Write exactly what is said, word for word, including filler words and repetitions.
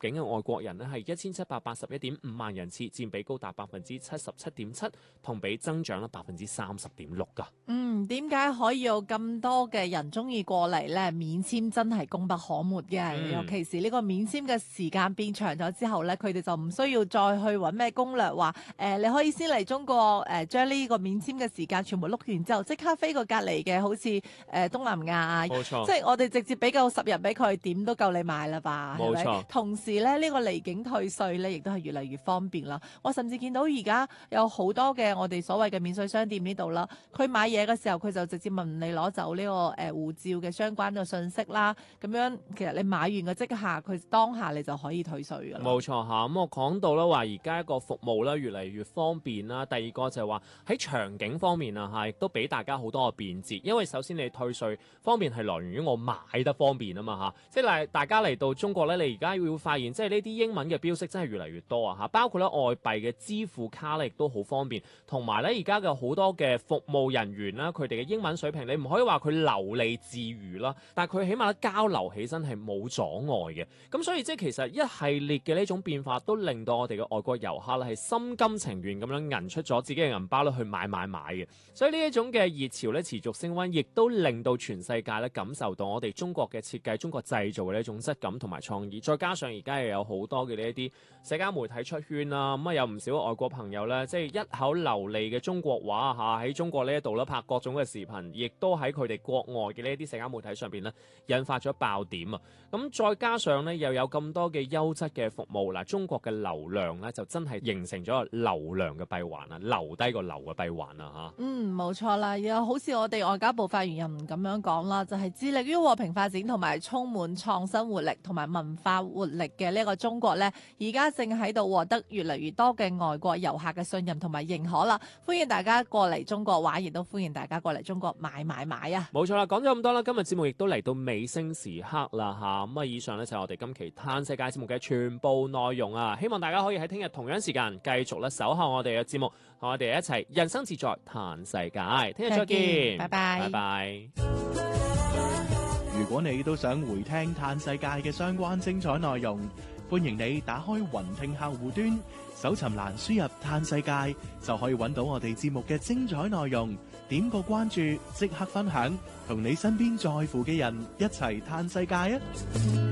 境嘅外國人呢係一千七百八十一點五萬人次，佔比高達百分之七十七點七，同比增長咧百分之三十點六噶。 嗯，點解可以有咁多嘅人中意過嚟呢？免簽真係功不可沒嘅， 嗯、 尤其是呢個免簽嘅時間變長咗之後呢，佢哋就唔需要再去揾咩攻略話，誒、呃、你可以先嚟中國誒、呃、將呢個免簽嘅時間全部碌完之後，即刻飛過隔離嘅，好似誒、呃、東南亞啊， 冇錯， 即係我哋直接俾夠十日俾佢，點都夠你買啦吧？ 冇錯。 同時咧，呢、呢個離境退稅咧，亦都係越嚟越方便啦。我甚至見到而家有好多嘅我哋所謂嘅免稅商店呢度啦，佢買嘢嘅時候，佢就直接問你攞走呢、呢個誒、呃、護照嘅相關嘅信息啦。咁樣其實你買完嘅即下，佢當下你就可以退稅㗎啦。 冇錯嚇，咁我講到咧話而家一個服務咧越嚟越方便啦。第二個就係話喺場景方面啊嚇，亦都俾大家好多嘅便捷。因為首先你退稅方面係來源於我買得方便啊嘛嚇，即係嚟大家嚟到中國咧，你而家會發現即係呢啲英文嘅標識真係越嚟越多啊嚇，包括咧外幣嘅支付卡咧亦都好方便，同埋咧而家嘅好多嘅服務人員啦，佢哋嘅英文水平你唔可以話佢流利自如啦，但係佢起碼交流起身係冇阻礙嘅。咁所以即係其實一系列嘅呢種變化都令到我哋嘅外國遊客咧係心甘情願咁樣銀出咗自己嘅銀包咧去買買買嘅。所以呢一種嘅熱潮咧持續升溫，亦都令到全世界咧感受到我哋中國嘅設計、中國製造嘅呢一種質感同埋創意。再加上而家又有好多嘅呢一啲社交媒體出圈啦，咁啊有唔少外國朋友咧，即係一口流利嘅中國話嚇喺中國呢一度咧拍各種嘅視頻，亦都喺佢哋國外嘅呢一啲社交媒體上邊咧引發咗爆點啊！咁再加上咧又有咁多嘅優質嘅服務嗱，中國嘅流量咧就真係形成咗個流量嘅閉環啊，留低個流嘅閉環啊嚇。 嗯，冇錯啦，又好似我哋外交部發言人咁樣講啦，就係、是、致力於和平發展同埋充滿創新活力同埋文化活力嘅呢個中國呢，而家正喺度獲得越嚟越多嘅外國遊客嘅信任同埋認可啦。歡迎大家過嚟中國玩，亦都歡迎大家過嚟中國買買買啊！ 冇錯啦，講咗咁多啦，今日節目亦都嚟到尾聲時刻啦嚇。咁啊，以上呢就係我哋今期嘆世界節目嘅全部內容啊！希望大家可以喺聽日同樣時間繼續咧守候我哋嘅節目，同我哋一齊人生自在嘆世界。聽日再見， 拜拜， 拜拜。 如果你都想回聽嘆世界嘅相關精彩內容，歡迎你打開雲聽客戶端，搜尋欄輸入嘆世界，就可以揾到我哋節目嘅精彩內容。點個關注，即刻分享，同你身邊在乎嘅人一齊嘆世界啊！